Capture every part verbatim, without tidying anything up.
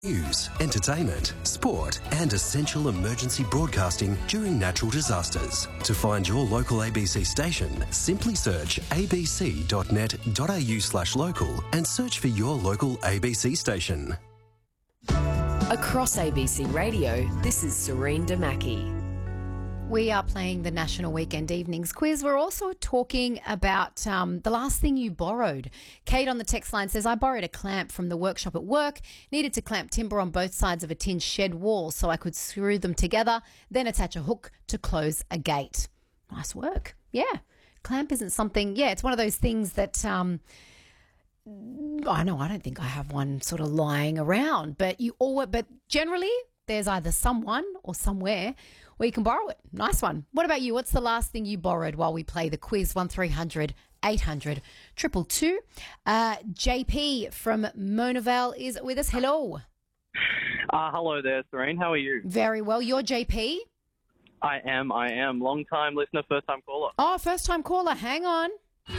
News, entertainment, sport and essential emergency broadcasting during natural disasters. To find your local A B C station, simply search abc.net.au slash local and search for your local A B C station. Across A B C Radio, this is Serene Damaki. We are playing the National Weekend Evenings Quiz. We're also talking about um, the last thing you borrowed. Kate on the text line says, I borrowed a clamp from the workshop at work, needed to clamp timber on both sides of a tin shed wall so I could screw them together, then attach a hook to close a gate. Nice work. Yeah. Clamp isn't something, yeah, it's one of those things that... Um, I know I don't think I have one sort of lying around, but you always, but generally there's either someone or somewhere where you can borrow it. Nice one. What about you? What's the last thing you borrowed while we play the quiz? one three hundred eight hundred two two two. Uh, J P from Monavale is with us. Hello. Uh, hello there, Serene. How are you? Very well. You're J P? I am, I am. Long time listener, first time caller. Oh, first time caller. Hang on.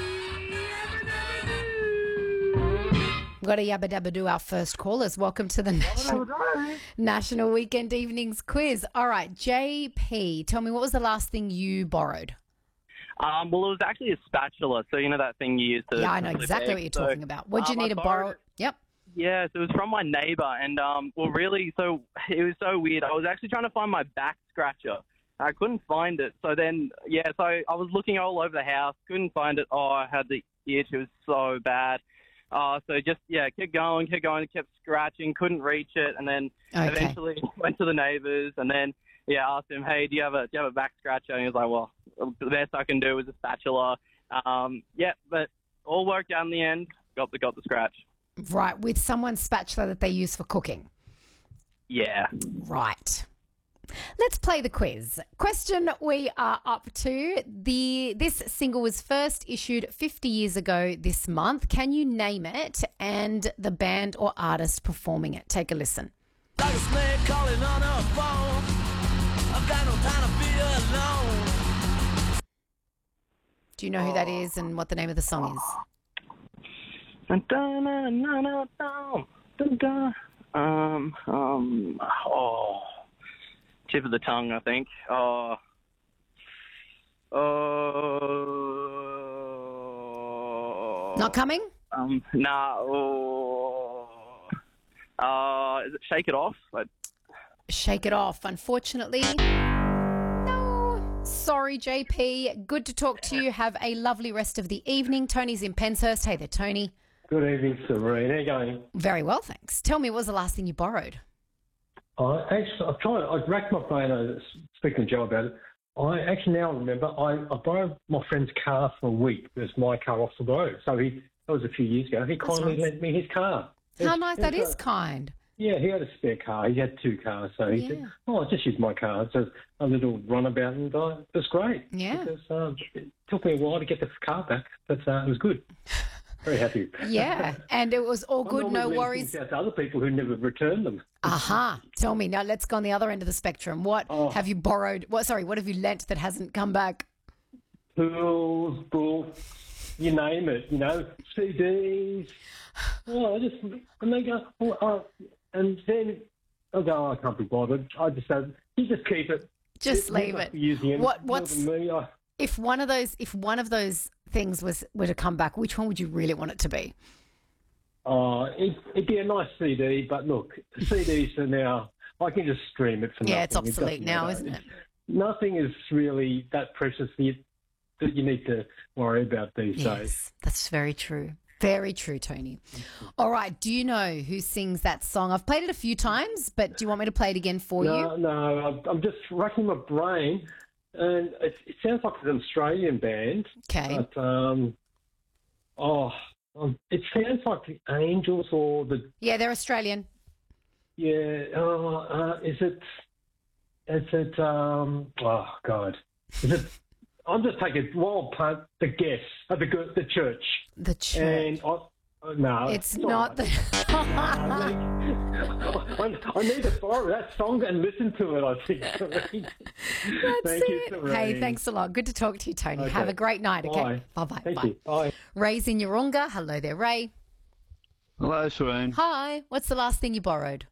We've got to yabba dabba do our first callers. Welcome to the National, National Weekend Evenings Quiz. All right, J P, tell me, what was the last thing you borrowed? Um, well, it was actually a spatula. So, you know that thing you use to... Yeah, I know flip exactly eggs. what you're So, talking about. What did you um, need to I borrow? borrowed- Yep. Yeah, so it was from my neighbour. And, um, well, really, so it was so weird. I was actually trying to find my back scratcher. I couldn't find it. So then, yeah, so I was looking all over the house, couldn't find it. Oh, I had the itch. It was so bad. Uh, so just, yeah, kept going, kept going, kept scratching, couldn't reach it, and then Okay. eventually went to the neighbours, and then, yeah, asked him, hey, do you have a do you have a back scratcher? And he was like, well, the best I can do is a spatula. Um, yeah, but all worked out in the end, got the, got the scratch. Right, with someone's spatula that they use for cooking. Yeah. Right. Let's play the quiz. Question we are up to. The This single was first issued fifty years ago this month. Can you name it and the band or artist performing it? Take a listen. Like a snake calling on a phone. I've got no time to be alone. Do you know who that is and what the name of the song is? Um, um, oh, tip of the tongue, I think. Oh, oh. Not coming? Um, nah. Oh. Uh, is it Shake It Off? Like, Shake It Off. Unfortunately, no. Sorry, J P. Good to talk to you. Have a lovely rest of the evening. Tony's in Penshurst. Hey there, Tony. Good evening, Serene. How are you going? Very well, thanks. Tell me, what was the last thing you borrowed? I actually, I've tried. I've racked my brain. uh, Speaking to Joe about it, I actually now remember. I, I borrowed my friend's car for a week. It was my car off the road. So he that was a few years ago. He That's kindly nice. lent me his car. How It's- nice. That it's is a- kind. Yeah, he had a spare car. He had two cars, so he Yeah. said, "Oh, I'll just use my car." So a little runabout, and uh, it was great. Yeah. Because um, it took me a while to get the car back, but uh, it was good. Very happy. Yeah, and it was all I good, normally no lend worries. things out to other people who never return them. Aha. Tell me, now let's go on the other end of the spectrum. What Oh. have you borrowed? What, sorry, what have you lent that hasn't come back? Tools, books, you name it, you know, C Ds. Oh, I just, and they go, oh, oh, and then I go, oh, I can't be bothered. I just say, you just keep it. Just You leave must it. be using it What- more what's- than me. I, If one of those, if one of those things was were to come back, which one would you really want it to be? oh, it, it'd be a nice C D, but look, C Ds are now, I can just stream it for nothing. Yeah, it's It obsolete doesn't now, matter. isn't it? It's- Nothing is really that precious that you, that you need to worry about these days. Yes, that's very true. Very true, Tony. All right, do you know who sings that song? I've played it a few times, but do you want me to play it again for No, you? no, I'm- I'm just racking my brain, and it, it sounds like an Australian band. Okay. But, um, oh, um, it sounds like the Angels or the, Yeah, they're Australian. yeah, oh, uh, is it, is it, um, oh, God. Is it, I'm just taking a wild punt, the guess, uh, the, good- the church. The church. And, I, uh, no. It's all not right. the. I need, I, I need to borrow that song and listen to it, I think. That's Thank you, it. Serene. Hey, thanks a lot. Good to talk to you, Tony. Have Okay. a great night, okay? Bye. Bye-bye. Thank Bye. you. Bye. Ray's in Yoronga. Hello there, Ray. Hello, Serene. Hi. What's the last thing you borrowed?